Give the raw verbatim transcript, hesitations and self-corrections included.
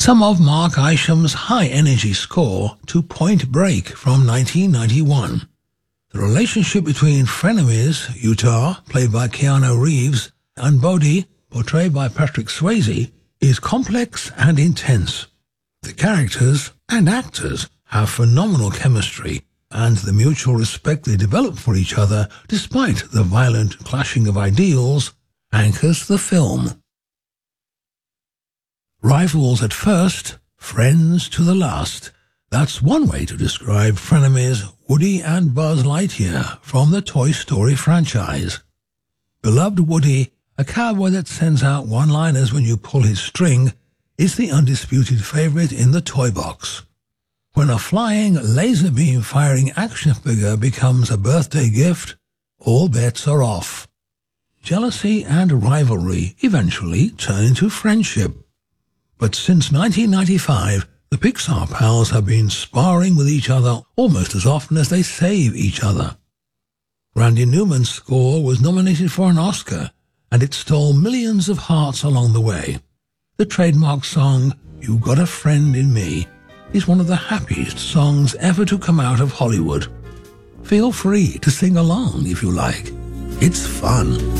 Some of Mark Isham's high-energy score to Point Break from nineteen ninety-one. The relationship between frenemies, Utah, played by Keanu Reeves, and Bodhi, portrayed by Patrick Swayze, is complex and intense. The characters and actors have phenomenal chemistry, and the mutual respect they develop for each other, despite the violent clashing of ideals, anchors the film. Rivals at first, friends to the last. That's one way to describe frenemies Woody and Buzz Lightyear from the Toy Story franchise. Beloved Woody, a cowboy that sends out one-liners when you pull his string, is the undisputed favorite in the toy box. When a flying, laser beam firing action figure becomes a birthday gift, all bets are off. Jealousy and rivalry eventually turn into friendship. But since nineteen ninety-five, the Pixar pals have been sparring with each other almost as often as they save each other. Randy Newman's score was nominated for an Oscar, and it stole millions of hearts along the way. The trademark song, You Got a Friend in Me, is one of the happiest songs ever to come out of Hollywood. Feel free to sing along if you like. It's fun.